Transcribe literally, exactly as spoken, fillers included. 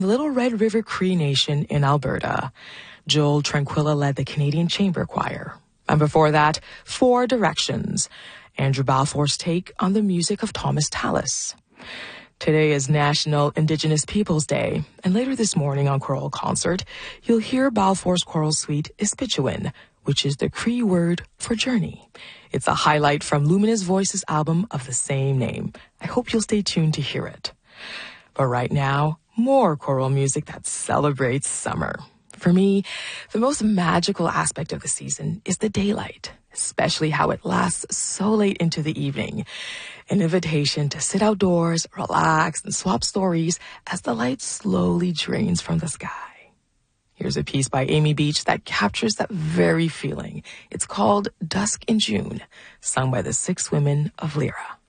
the Little Red River Cree Nation in Alberta. Joel Tranquilla led the Canadian Chamber Choir. And before that, Four Directions, Andrew Balfour's take on the music of Thomas Tallis. Today is National Indigenous Peoples Day, and later this morning on Choral Concert, you'll hear Balfour's choral suite Ispituin, which is the Cree word for journey. It's a highlight from Luminous Voices' album of the same name. I hope you'll stay tuned to hear it. But right now, more choral music that celebrates summer. For me, the most magical aspect of the season is the daylight, especially how it lasts so late into the evening. An invitation to sit outdoors, relax, and swap stories as the light slowly drains from the sky. Here's a piece by Amy Beach that captures that very feeling. It's called Dusk in June, sung by the Six Women of Lyra.